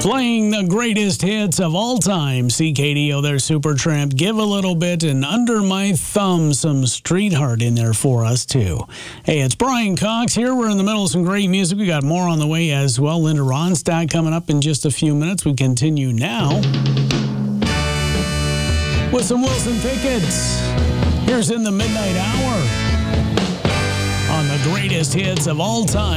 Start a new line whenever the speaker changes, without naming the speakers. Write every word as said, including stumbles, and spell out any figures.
Playing the greatest hits of all time. C K D O there, Supertramp. Give a little bit, and under my thumb, some Streetheart in there for us, too. Hey, it's Brian Cox here. We're in the middle of some great music. We got more on the way as well. Linda Ronstadt coming up in just a few minutes. We continue now with some Wilson Pickett. Here's In the Midnight Hour on the greatest hits of all time.